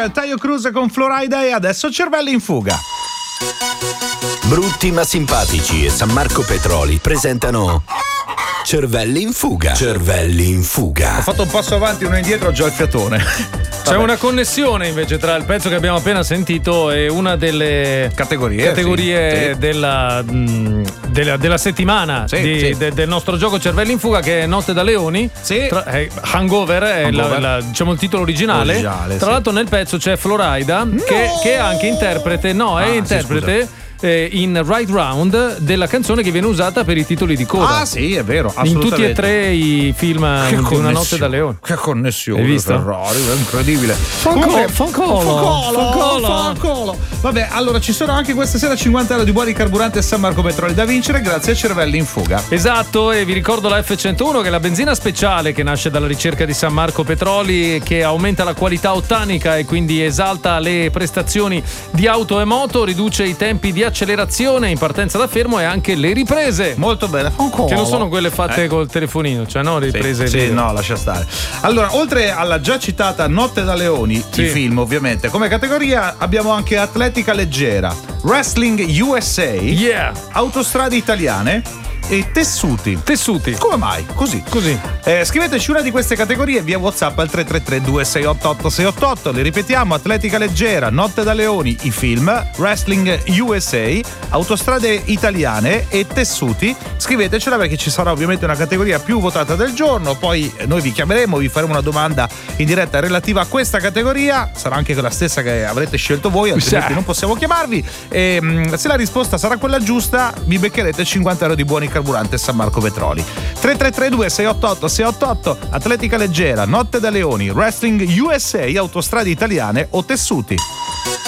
Taio Cruz con Florida e adesso Cervelli in fuga. Brutti ma simpatici e San Marco Petroli presentano Cervelli in fuga. Cervelli in fuga. Ho fatto un passo avanti, uno indietro, ho già il fiatone. C'è una connessione invece tra il pezzo che abbiamo appena sentito e una delle categorie sì. della settimana del nostro gioco Cervelli in fuga, che è Notte da Leoni. Sì. Hangover è diciamo il titolo originale. Tra l'altro nel pezzo c'è Florida che è anche interprete. No, è interprete. In Right Round della canzone che viene usata per i titoli di coda. Ah sì, è vero, assolutamente. In tutti e tre i film di Una notte da leone. Che connessione. Hai visto? Ferrari, è incredibile. Fancolo. Vabbè, allora ci sono anche questa sera 50 euro di buoni carburanti a San Marco Petroli da vincere grazie a Cervelli in fuga. Esatto, e vi ricordo la F101 che è la benzina speciale che nasce dalla ricerca di San Marco Petroli, che aumenta la qualità ottanica e quindi esalta le prestazioni di auto e moto, riduce i tempi di accelerazione in partenza da fermo e anche le riprese. Molto bene. Che non sono quelle fatte col telefonino, cioè no, riprese. Sì, no, lascia stare. Allora, oltre alla già citata Notte da Leoni, i film ovviamente, come categoria abbiamo anche atletica leggera, wrestling USA, autostrade italiane e tessuti. Come mai? Così. Scriveteci una di queste categorie via WhatsApp al 333-2688-688. Le ripetiamo: atletica leggera, Notte da Leoni, i film, wrestling USA, autostrade italiane e tessuti. Scrivetecela perché ci sarà ovviamente una categoria più votata del giorno. Poi noi vi chiameremo, vi faremo una domanda in diretta relativa a questa categoria. Sarà anche la stessa che avrete scelto voi, altrimenti non possiamo chiamarvi. E se la risposta sarà quella giusta, vi beccherete 50 euro di buoni carburante San Marco Petroli. 333-2688-688, atletica leggera, Notte da Leoni, wrestling USA, autostrade italiane o tessuti.